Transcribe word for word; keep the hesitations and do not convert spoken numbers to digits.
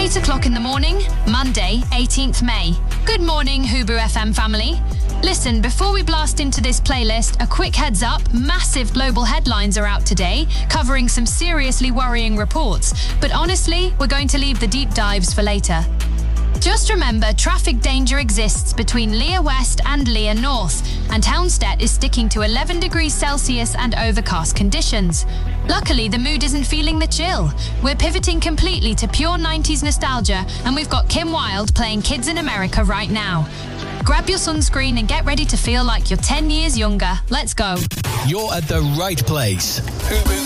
eight o'clock in the morning, Monday, eighteenth May. Good morning, Hubu F M family. Listen, before we blast into this playlist, a quick heads up, massive global headlines are out today, covering some seriously worrying reports. But honestly, we're going to leave the deep dives for later. Just remember, traffic danger exists between Leah West and Leah North, and Helmstedt is sticking to eleven degrees Celsius and overcast conditions. Luckily, the mood isn't feeling the chill. We're pivoting completely to pure nineties nostalgia, and we've got Kim Wilde playing Kids in America right now. Grab your sunscreen and get ready to feel like you're ten years younger. Let's go. You're at the right place.